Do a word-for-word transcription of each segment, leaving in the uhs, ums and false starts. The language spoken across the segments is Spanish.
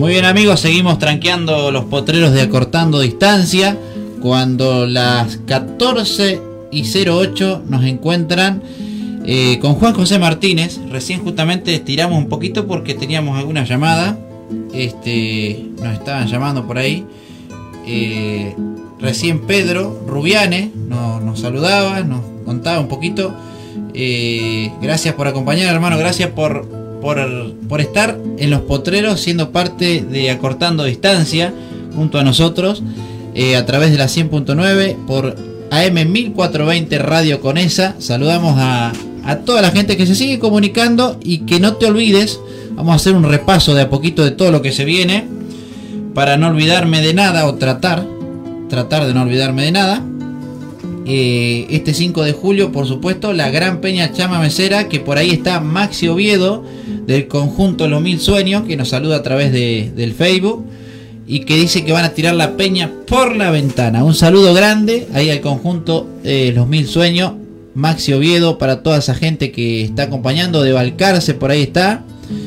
Muy bien, amigos, seguimos tranqueando los potreros de Acortando Distancia. Cuando las catorce y cero ocho nos encuentran eh, con Juan José Martínez. Recién justamente estiramos un poquito porque teníamos alguna llamada. Este, nos estaban llamando por ahí. Eh, recién Pedro Rubiane nos, nos saludaba, nos contaba un poquito. Eh, gracias por acompañar, hermano. Gracias por, por, por estar en los potreros, siendo parte de Acortando Distancia junto a nosotros. Eh, a través de la cien punto nueve por A M mil cuatrocientos veinte Radio Conesa. Saludamos a, a toda la gente que se sigue comunicando y que no te olvides. Vamos a hacer un repaso de a poquito de todo lo que se viene para no olvidarme de nada, o tratar tratar de no olvidarme de nada. Eh, este cinco de julio, por supuesto, la Gran Peña Chama Mesera, que por ahí está Maxi Oviedo del conjunto Los Mil Sueños, que nos saluda a través de, del Facebook y que dice que van a tirar la peña por la ventana. Un saludo grande ahí al conjunto eh, Los Mil Sueños, Maxi Oviedo, para toda esa gente que está acompañando. De Balcarce por ahí está.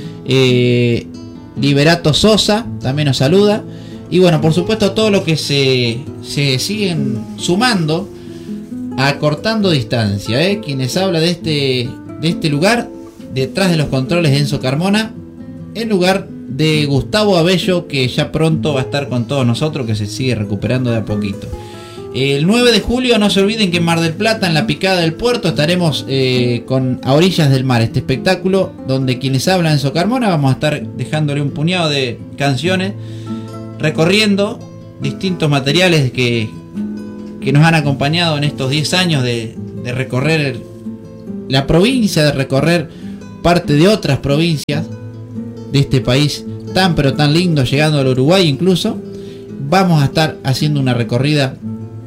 eh, Liberato Sosa también nos saluda. Y bueno, por supuesto, todo lo que se, se siguen sumando a Acortando Distancia, ¿eh? Quienes habla de este, de este lugar, detrás de los controles de Enzo Carmona, en lugar de Gustavo Abello, que ya pronto va a estar con todos nosotros, que se sigue recuperando de a poquito. El nueve de julio, no se olviden que en Mar del Plata, en la Picada del Puerto, estaremos eh, con A Orillas del Mar, este espectáculo donde quienes hablan Enzo Carmona, vamos a estar dejándole un puñado de canciones, recorriendo distintos materiales que, que nos han acompañado en estos diez años de, de recorrer la provincia, de recorrer parte de otras provincias de este país tan pero tan lindo, llegando al Uruguay incluso. Vamos a estar haciendo una recorrida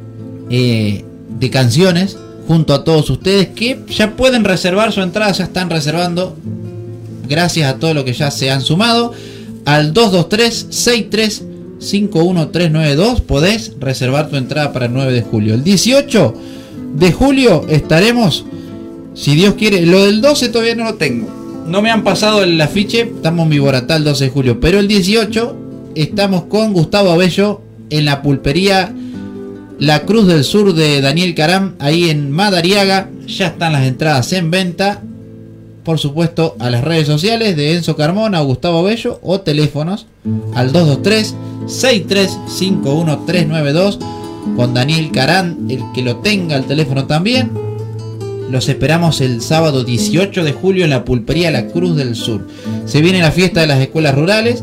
eh, de canciones junto a todos ustedes, que ya pueden reservar su entrada, ya están reservando, gracias a todo lo que ya se han sumado, al dos dos tres, seis tres cinco uno tres nueve dos. Podés reservar tu entrada para el nueve de julio. El dieciocho de julio estaremos, si Dios quiere. Lo del doce todavía no lo tengo, no me han pasado el afiche, estamos en Viboratá el doce de julio, pero el dieciocho estamos con Gustavo Abello en la pulpería La Cruz del Sur de Daniel Caram, ahí en Madariaga. Ya están las entradas en venta. Por supuesto, a las redes sociales de Enzo Carmona o Gustavo Abello, o teléfonos al dos dos tres, seis tres cinco uno tres nueve dos con Daniel Caram, el que lo tenga el teléfono también. Los esperamos el sábado dieciocho de julio en la pulpería La Cruz del Sur. Se viene la fiesta de las escuelas rurales,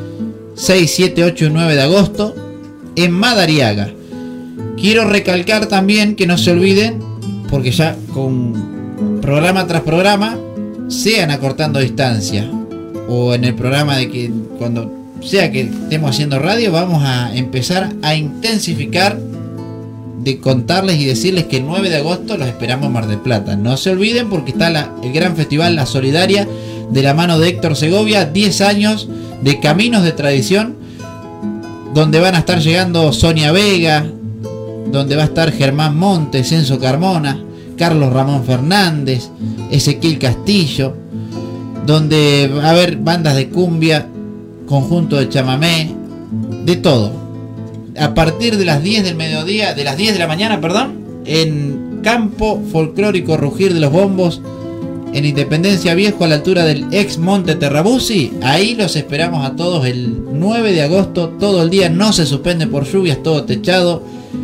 seis, siete, ocho y nueve de agosto en Madariaga. Quiero recalcar también que no se olviden, porque ya con programa tras programa, sean Acortando Distancia o en el programa de que cuando sea que estemos haciendo radio, vamos a empezar a intensificar de contarles y decirles que el nueve de agosto los esperamos en Mar del Plata. No se olviden, porque está la, el gran festival La Solidaria, de la mano de Héctor Segovia, diez años de Caminos de Tradición, donde van a estar llegando Sonia Vega, donde va a estar Germán Montes, Enzo Carmona, Carlos Ramón Fernández, Ezequiel Castillo, donde va a haber bandas de cumbia, conjunto de chamamé, de todo. A partir de las diez del mediodía, de las diez de la mañana, perdón, en Campo Folclórico Rugir de los Bombos, en Independencia Viejo, a la altura del ex Monte Terrabuzzi. Ahí los esperamos a todos el nueve de agosto, todo el día, no se suspende por lluvias, todo techado.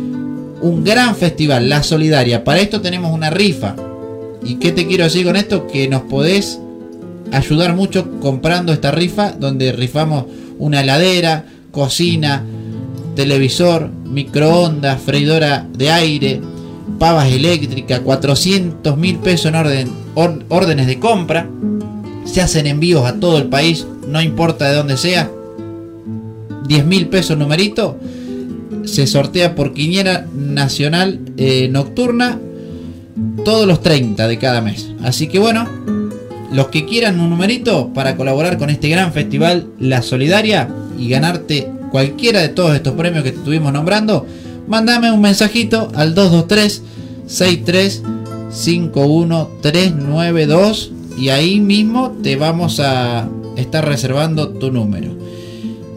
Un gran festival, La Solidaria. Para esto tenemos una rifa. ¿Y qué te quiero decir con esto? Que nos podés ayudar mucho comprando esta rifa, donde rifamos una heladera, cocina, televisor, microondas, freidora de aire, pavas eléctricas, cuatrocientos mil pesos en orden, or, órdenes de compra. Se hacen envíos a todo el país, no importa de dónde sea. diez mil pesos numerito. Se sortea por quiniela nacional eh, nocturna todos los treinta de cada mes. Así que bueno, los que quieran un numerito para colaborar con este gran festival La Solidaria y ganarte cualquiera de todos estos premios que te estuvimos nombrando, mándame un mensajito al dos dos tres, seis tres cinco uno tres nueve dos y ahí mismo te vamos a estar reservando tu número.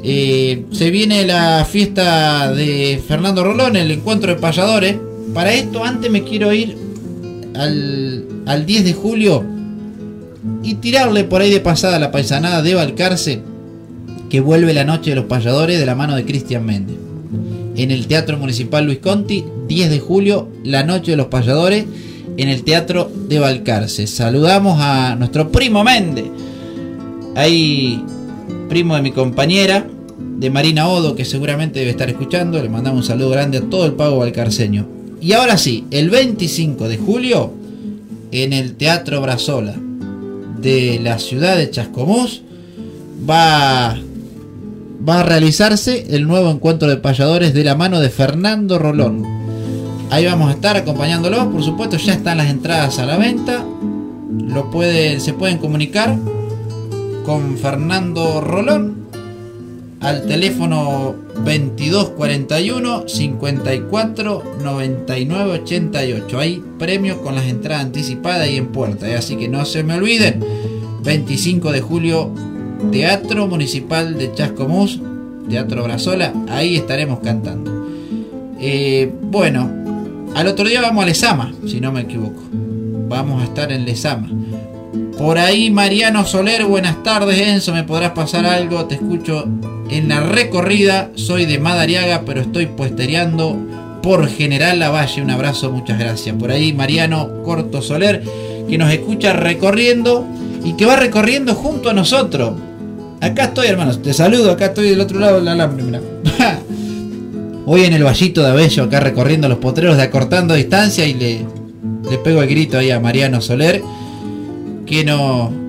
Eh, se viene la fiesta de Fernando Rolón, el encuentro de payadores. Para esto antes me quiero ir al, al diez de julio y tirarle por ahí de pasada la paisanada de Balcarce, que vuelve la noche de los payadores de la mano de Cristian Méndez. En el Teatro Municipal Luis Conti, diez de julio, la noche de los payadores en el Teatro de Balcarce. Saludamos a nuestro primo Méndez, ahí primo de mi compañera, de Marina Odo, que seguramente debe estar escuchando. Le mandamos un saludo grande a todo el pago balcarceño. Y ahora sí, el veinticinco de julio, en el Teatro Brazola de la ciudad de Chascomús, va, va a realizarse el nuevo encuentro de payadores de la mano de Fernando Rolón. Ahí vamos a estar acompañándolos. Por supuesto, ya están las entradas a la venta. Lo pueden, se pueden comunicar con Fernando Rolón al teléfono veintidós cuarenta y uno cincuenta y cuatro noventa y nueve ochenta y ocho. Hay premios con las entradas anticipadas y en puerta, ¿eh? Así que no se me olviden. veinticinco de julio, Teatro Municipal de Chascomús, Teatro Brazola. Ahí estaremos cantando. Eh, bueno, al otro día vamos a Lezama, si no me equivoco. Vamos a estar en Lezama. Por ahí Mariano Soler, buenas tardes Enzo, ¿me podrás pasar algo? Te escucho en la recorrida, soy de Madariaga, pero estoy puestereando por General Lavalle. Un abrazo, muchas gracias. Por ahí Mariano Corto Soler, que nos escucha recorriendo y que va recorriendo junto a nosotros. Acá estoy, hermanos, te saludo, acá estoy del otro lado del alambre, mirá. Hoy en el Vallito de Abello, acá recorriendo los potreros de Acortando Distancia, y le, le pego el grito ahí a Mariano Soler, que no...